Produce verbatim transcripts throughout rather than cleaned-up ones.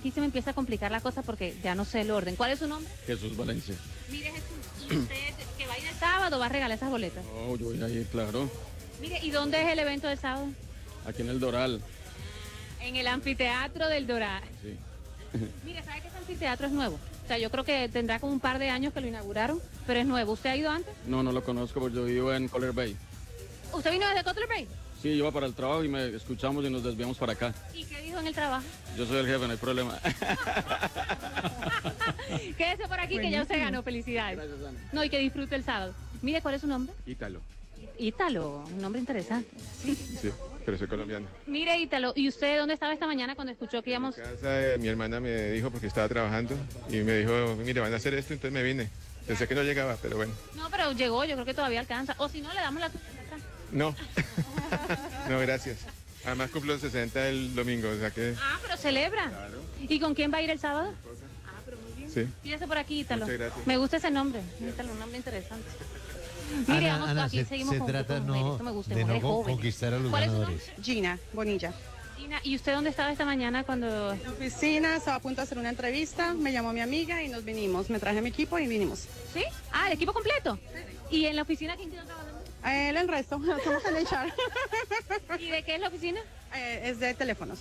aquí se me empieza a complicar la cosa porque ya no sé el orden. ¿Cuál es su nombre? Jesús Valencia. Mire, Jesús, ¿y usted que va a ir el sábado va a regalar esas boletas? No, yo voy a ir, claro. Mire, ¿y dónde es el evento del sábado? Aquí en el Doral. En el anfiteatro del Doral. Sí. Mire, ¿sabe que ese anfiteatro es nuevo? O sea, yo creo que tendrá como un par de años que lo inauguraron, pero es nuevo. ¿Usted ha ido antes? No, no lo conozco porque yo vivo en Color Bay. ¿Usted vino desde Cutler Bay? Sí, iba para el trabajo y me escuchamos y nos desviamos para acá. ¿Y qué dijo en el trabajo? Yo soy el jefe, no hay problema. Quédese por aquí. Buenísimo. Que ya usted ganó. Felicidades. Gracias, Ana. No, y que disfrute el sábado. Mire, ¿cuál es su nombre? Ítalo. Ítalo, un nombre interesante. Sí, pero soy colombiano. Mire, Ítalo, ¿y usted dónde estaba esta mañana cuando escuchó que íbamos? En casa, eh, mi hermana me dijo porque estaba trabajando y me dijo, mire, van a hacer esto, entonces me vine. Pensé que no llegaba, pero bueno. No, pero llegó, yo creo que todavía alcanza. O si no, le damos la... No, no, gracias. Además cumplo sesenta el domingo, o sea que... Ah, pero celebra. Claro. ¿Y con quién va a ir el sábado? Ah, pero muy bien. Sí. Fíjese por aquí, Ítalo. Muchas gracias. Me gusta ese nombre, Ítalo, un nombre interesante. Mire, Ana, vamos, Ana, aquí se, seguimos se con, trata con no, mujeres. Esto me gusta, de no mujeres con- jóvenes. conquistar a los ¿Cuál es su ganadores. Gina Bonilla. Gina, ¿y usted dónde estaba esta mañana cuando...? En la oficina, estaba a punto de hacer una entrevista, me llamó mi amiga y nos vinimos. Me traje mi equipo y vinimos. ¿Sí? Ah, ¿el equipo completo? ¿Y en la oficina quién quedó trabajando? Eh, el resto, estamos en el chat. ¿Y de qué es la oficina? Eh, es de teléfonos.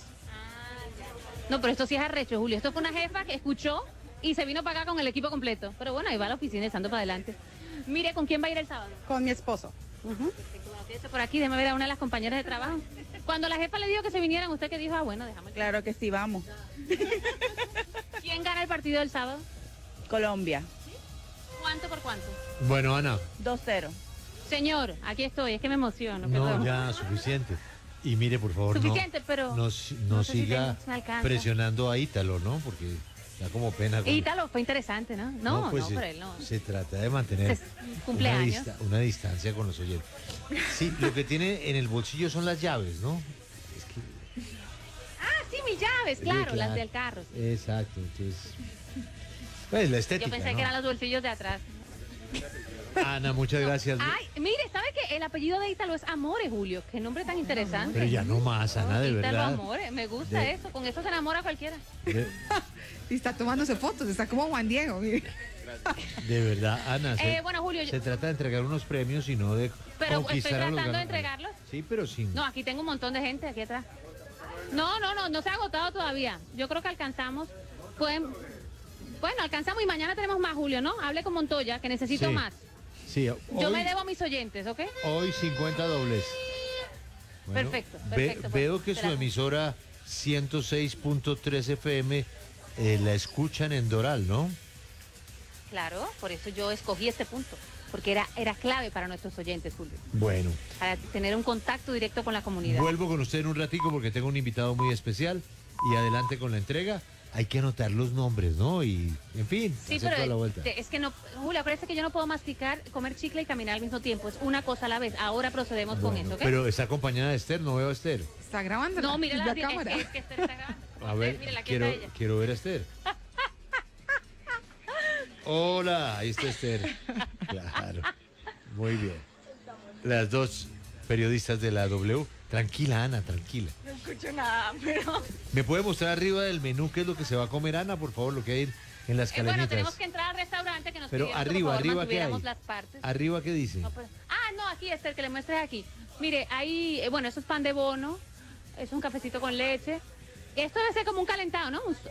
No, pero esto sí es arrecho, Julio. Esto fue una jefa que escuchó y se vino para acá con el equipo completo. Pero bueno, ahí va a la oficina echando para adelante. Mire, ¿con quién va a ir el sábado? Con mi esposo. Ujú. Perfecto, bueno, quédese por aquí, déjame ver a una de las compañeras de trabajo. Cuando la jefa le dijo que se vinieran, ¿usted qué dijo? Ah, bueno, déjame. Claro que sí, vamos. ¿Quién gana el partido del sábado? Colombia, ¿Cuánto por cuánto? Bueno, Ana, dos cero. Señor, aquí estoy, es que me emociono. no, perdón. ya suficiente. Y mire, por favor, Suficiente, no, pero no, si- no no sé si siga te- me alcanza. presionando a Ítalo, ¿no? Porque da como pena. con- Ítalo, fue interesante, ¿no? No, no, pues por se, él no. se trata de mantener Es cumpleaños. Una, dista- una distancia con los oyentes. Sí, lo que tiene en el bolsillo son las llaves, ¿no? Es que, Ah, sí, mis llaves, claro, Sí, las del carro. Exacto, entonces... Pues la estética, Yo pensé ¿no? que eran los bolsillos de atrás. Ana, muchas gracias. Ay, mire, ¿sabe que el apellido de Ítalo es Amore, Julio? Qué nombre tan interesante. Pero ya no más, Ana, de Ítalo verdad. Amore, me gusta De- eso, con eso se enamora cualquiera. De, Y está tomándose fotos, está como Juan Diego. mire. de verdad, Ana, se, Eh, bueno, Julio, yo- se trata de entregar unos premios y no de Pero estoy conquistar a los tratando de ganadores. entregarlos. Sí, pero sin... No, aquí tengo un montón de gente aquí atrás. No, no, no, no se ha agotado todavía. Yo creo que alcanzamos. Pueden, bueno, alcanzamos y mañana tenemos más, Julio, ¿no? Hable con Montoya, que necesito Sí. más. Sí, Yo hoy- me debo a mis oyentes, ¿ok? Hoy cincuenta dobles. Perfecto, ve- perfecto, pues, veo que su esperamos. emisora ciento seis punto tres F M eh, la escuchan en Doral, ¿no? Claro, por eso yo escogí este punto. Porque era, era clave para nuestros oyentes, Julio. Bueno, Para tener un contacto directo con la comunidad. vuelvo con usted en un ratico porque tengo un invitado muy especial y adelante con la entrega. Hay que anotar los nombres, ¿no? Y, en fin, Sí, hacer toda la pero vuelta. te- es que no, Julio, acuérdate que yo no puedo masticar, comer chicle y caminar al mismo tiempo. Es una cosa a la vez. Ahora procedemos con Bueno, eso, ¿ok? pero está acompañada de Esther, no veo a Esther. Está grabando. No, mire la, la es, cámara. que, es que Esther está grabando. A ver, Mírela, aquí quiero, está ella. quiero ver a Esther. Hola, ahí está Esther. Claro, muy bien. Las dos periodistas de la W. Tranquila, Ana, tranquila. No escucho nada, pero... ¿Me puede mostrar arriba del menú qué es lo que se va a comer, Ana, por favor, lo que hay en las Eh, calenitas? bueno, tenemos que entrar al restaurante que nos Pero pidieron que, arriba, por favor, arriba, ¿qué hay? mantuviéramos las partes. Arriba, ¿qué dice? No, pues- ah, no, aquí, Esther, que le muestres aquí. Mire, ahí, eh, bueno, eso es pan de bono, es un cafecito con leche. Esto debe ser como un calentado, ¿no? Un-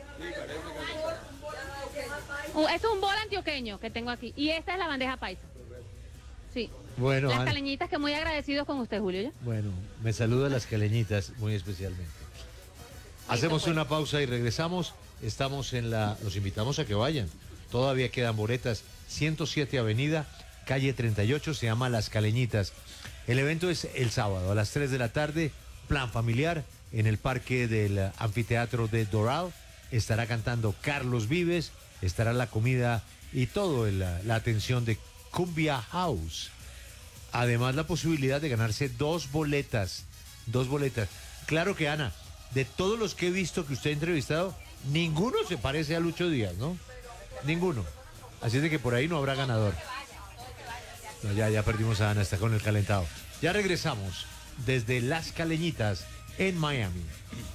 Uh, esto es un bol antioqueño que tengo aquí. Y esta es la bandeja paisa. Sí. Bueno, Las Ana, caleñitas que muy agradecidos con usted, Julio. ¿ya? bueno, me saluda las caleñitas muy especialmente. Hacemos pues. una pausa y regresamos. Estamos en la... Los invitamos a que vayan. Todavía quedan boletas. ciento siete Avenida, calle treinta y ocho, se llama Las Caleñitas. El evento es el sábado a las tres de la tarde, plan familiar, en el parque del anfiteatro de Doral. Estará cantando Carlos Vives, estará la comida y todo, el- la atención de Cumbia House. Además, la posibilidad de ganarse dos boletas. Dos boletas. Claro que, Ana, de todos los que he visto que usted ha entrevistado, ninguno se parece a Lucho Díaz, ¿no? Ninguno. Así es de que por ahí no habrá ganador. No, ya, ya perdimos a Ana, está con el calentado. Ya regresamos desde Las Caleñitas en Miami.